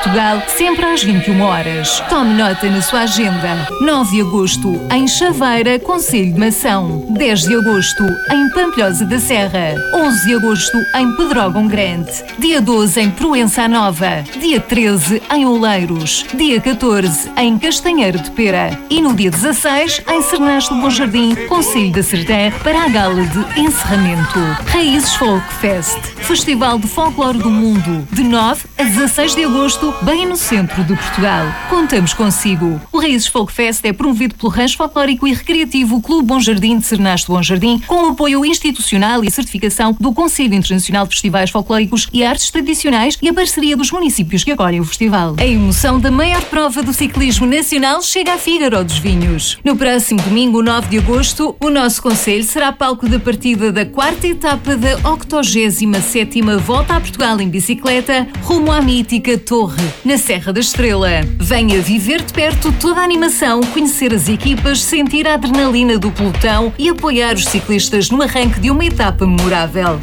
Portugal, sempre às 21 horas. Tome nota na sua agenda. 9 de agosto, em Chaveira, Concelho de Mação. 10 de agosto, em Pampilhosa da Serra. 11 de agosto, em Pedrógão Grande. Dia 12, em Proença Nova. Dia 13, em Oleiros. Dia 14, em Castanheiro de Pera. E no dia 16, em Sernache do Bom Jardim, Concelho da Sertã, para a gala de encerramento. Raízes Folk Fest, Festival de Folclore do Mundo, de 9 a 16 de agosto, bem no centro de Portugal. Contamos consigo. O Raízes Folk Fest é promovido pelo Rancho Folclórico e Recreativo Clube Bom Jardim de Sernache do Bom Jardim, com o apoio institucional e a certificação do Conselho Internacional de Festivais Folclóricos e Artes Tradicionais e a parceria dos municípios que acolhem o festival. A emoção da maior prova do ciclismo nacional chega a Fígaro dos Vinhos. No próximo domingo, 9 de agosto, o nosso concelho será palco da partida da 4ª etapa da 87ª Volta a Portugal em bicicleta, rumo à mítica Torre, na Serra da Estrela. Venha viver de perto toda a animação, conhecer as equipas, sentir a adrenalina do pelotão e apoiar os ciclistas no arranque de uma etapa memorável.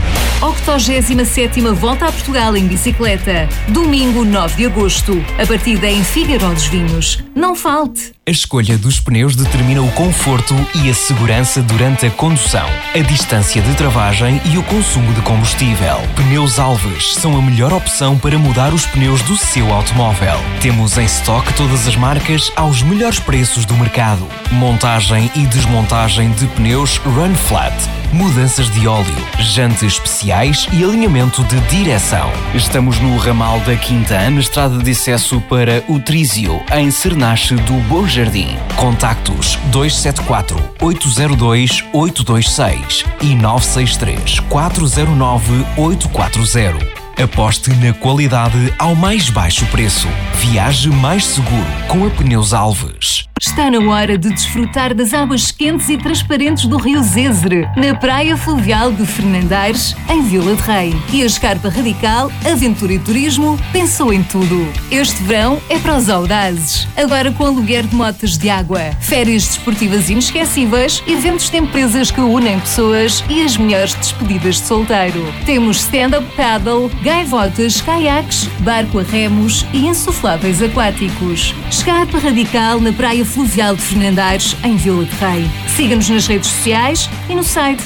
87ª Volta a Portugal em bicicleta, domingo 9 de agosto, a partida em Fígaro dos Vinhos. Não falte! A escolha dos pneus determina o conforto e a segurança durante a condução, a distância de travagem e o consumo de combustível. Pneus Alves são a melhor opção para mudar os pneus do seu automóvel. Temos em estoque todas as marcas aos melhores preços do mercado. Montagem e desmontagem de pneus Run Flat, mudanças de óleo, jantes especiais e alinhamento de direção. Estamos no ramal da Quinta, na estrada de acesso para o Trísio, em Sernache do Bom Jardim. Contactos 274 802 826 e 963 409 840. Aposte na qualidade ao mais baixo preço. Viaje mais seguro com a Pneus Alves. Está na hora de desfrutar das águas quentes e transparentes do Rio Zézere, na Praia Fluvial de Fernandares, em Vila de Rei. E a Escarpa Radical, Aventura e Turismo, pensou em tudo. Este verão é para os audazes. Agora com aluguer de motas de água, férias desportivas inesquecíveis, eventos de empresas que unem pessoas e as melhores despedidas de solteiro. Temos stand-up paddle, gaivotas, caiaques, barco a remos e insufláveis aquáticos. Escarpa Radical na Praia Fluvial de Fernandares, em Vila de Rei. Siga-nos nas redes sociais e no site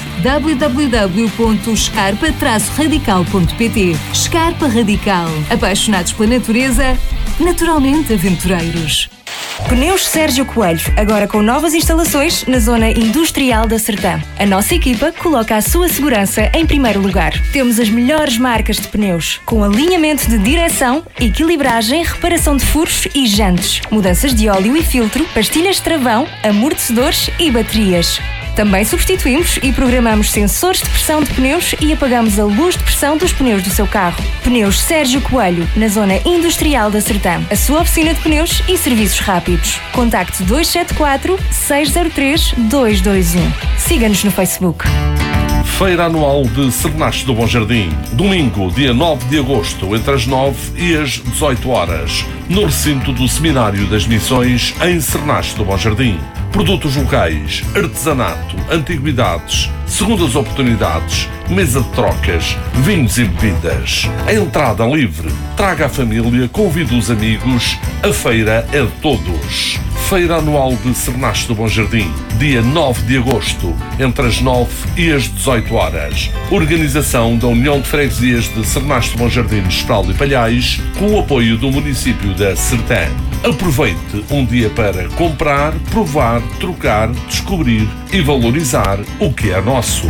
www.escarpa-radical.pt. Escarpa Radical. Apaixonados pela natureza, naturalmente aventureiros. Pneus Sérgio Coelho, agora com novas instalações na zona industrial da Sertã. A nossa equipa coloca a sua segurança em primeiro lugar. Temos as melhores marcas de pneus, com alinhamento de direção, equilibragem, reparação de furos e jantes, mudanças de óleo e filtro, pastilhas de travão, amortecedores e baterias. Também substituímos e programamos sensores de pressão de pneus e apagamos a luz de pressão dos pneus do seu carro. Pneus Sérgio Coelho, na zona industrial da Sertã. A sua oficina de pneus e serviços rápidos. Contacte 274 603 221. Siga-nos no Facebook. Feira Anual de Sernache do Bom Jardim. Domingo, dia 9 de agosto, entre as 9 e as 18 horas, no recinto do Seminário das Missões, em Sernache do Bom Jardim. Produtos locais, artesanato, antiguidades, segundas oportunidades, mesa de trocas, vinhos e bebidas. A entrada livre. Traga a família, convide os amigos. A feira é de todos. Feira Anual de Sernache do Bom Jardim, dia 9 de agosto, entre as 9 e as 18 horas. Organização da União de Freguesias de Sernache do Bom Jardim, Mestral e Palhais, com o apoio do município da Sertã. Aproveite um dia para comprar, provar, trocar, descobrir e valorizar o que é nosso.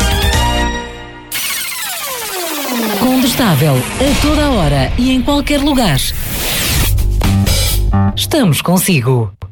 Combustável a toda hora e em qualquer lugar. Estamos consigo.